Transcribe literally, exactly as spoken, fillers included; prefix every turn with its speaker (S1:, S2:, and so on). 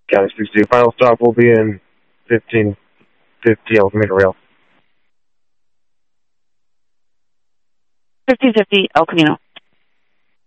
S1: County sixty. Final stop will be in fifteen fifty El Camino Real.
S2: fifteen fifty El Camino.